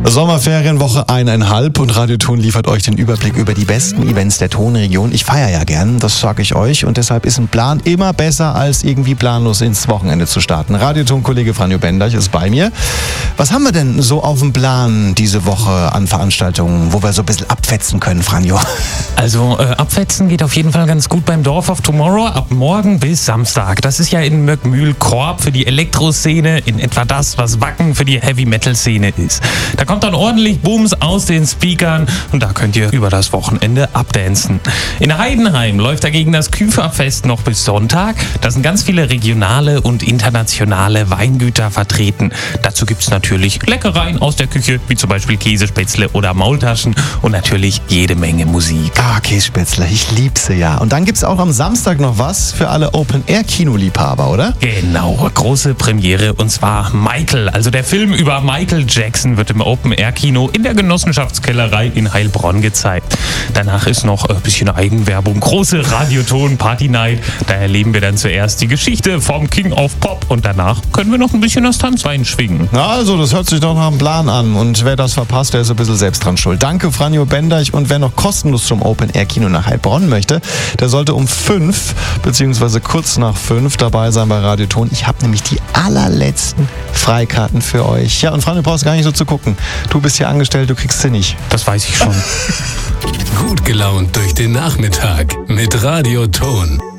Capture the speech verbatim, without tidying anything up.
Sommerferienwoche eineinhalb und Radioton liefert euch den Überblick über die besten Events der Tonregion. Ich feiere ja gern, das sage ich euch, und deshalb ist ein Plan immer besser, als irgendwie planlos ins Wochenende zu starten. Radioton-Kollege Franjo Benderch ist bei mir. Was haben wir denn so auf dem Plan diese Woche an Veranstaltungen, wo wir so ein bisschen abfetzen können, Franjo? Also äh, abfetzen geht auf jeden Fall ganz gut beim Dorf of Tomorrow ab morgen bis Samstag. Das ist ja in Möckmühl-Korb für die Elektroszene, in etwa das, was Wacken für die Heavy-Metal-Szene ist. Da kommt dann ordentlich Bums aus den Speakern und da könnt ihr über das Wochenende abdancen. In Heidenheim läuft dagegen das Küferfest noch bis Sonntag. Da sind ganz viele regionale und internationale Weingüter vertreten. Dazu gibt es natürlich Leckereien aus der Küche, wie zum Beispiel Käsespätzle oder Maultaschen und natürlich jede Menge Musik. Ah, Käsespätzle, ich lieb sie ja. Und dann gibt es auch am Samstag noch was für alle Open-Air-Kinoliebhaber, oder? Genau, große Premiere und zwar Michael. Also der Film über Michael Jackson wird im Open-Air-Kino in der Genossenschaftskellerei in Heilbronn gezeigt. Danach ist noch ein bisschen Eigenwerbung, große Radioton-Party-Night. Da erleben wir dann zuerst die Geschichte vom King of Pop und danach können wir noch ein bisschen das Tanzbein schwingen. Na also, das hört sich doch nach einem Plan an und wer das verpasst, der ist ein bisschen selbst dran schuld. Danke, Franjo Benderch, und wer noch kostenlos zum Open-Air-Kino nach Heilbronn möchte, der sollte um fünf beziehungsweise kurz nach fünf dabei sein bei Radioton. Ich habe nämlich die allerletzten Freikarten für euch. Ja, und Franjo, du brauchst gar nicht so zu gucken. Du bist hier angestellt, du kriegst sie nicht. Das weiß ich schon. Gut gelaunt durch den Nachmittag mit Radioton.